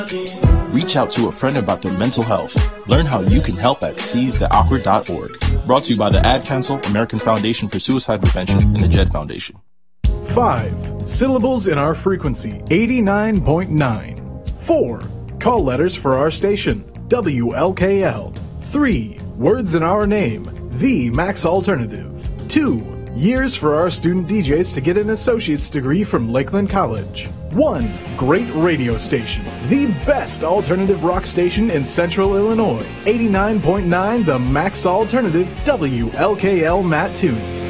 Reach out to a friend about their mental health. Learn how you can help at seizetheawkward.org. Brought to you by the Ad Council, American Foundation for Suicide Prevention, and the JED Foundation. 5. Syllables in our frequency, 89.9. 4. Call letters for our station, WLKL. 3. Words in our name, The Max Alternative. 2. Years for our student DJs to get an associate's degree from Lakeland College. 1. Great radio station, the best alternative rock station in Central Illinois. 89.9 The Max Alternative, WLKL Mattoon.